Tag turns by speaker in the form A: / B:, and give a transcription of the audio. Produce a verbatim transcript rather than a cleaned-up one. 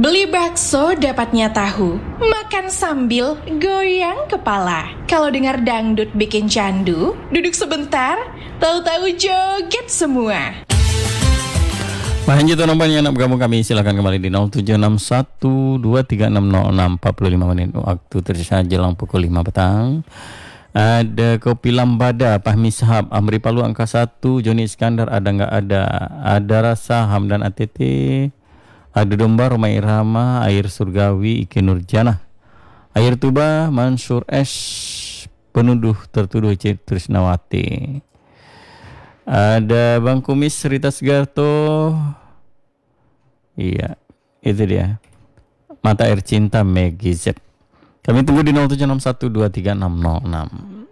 A: Beli bakso dapatnya tahu, makan sambil goyang kepala. Kalau dengar dangdut bikin candu, duduk sebentar, tahu-tahu joget semua.
B: Mahanja tuan yang nak bergabung kami silakan kembali di nol tujuh enam satu dua tiga enam nol enam empat puluh lima menit waktu tersisa jelang pukul lima petang. Ada Kopi Lambada, Fahmi Sahab, Amri Palu angka satu, Joni Iskandar ada nggak ada, ada Rasa, Hamdan A T T, ada Domba, Rumah Irama, Air Surgawi, Iki Nurjana, Air Tuba, Mansur S, penuduh tertuduh Trisnawati. Ada Bang Kumis, Rita Segarto. Iya, itu dia. Mata Air Cinta, Meggy Z. Kami tunggu di nol tujuh enam satu dua tiga enam nol enam.